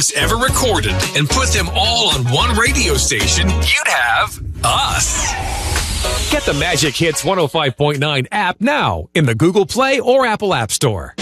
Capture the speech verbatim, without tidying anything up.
ever recorded and put them all on one radio station, you'd have us. Get the Magic Hits one oh five point nine app now in the Google Play or Apple App Store.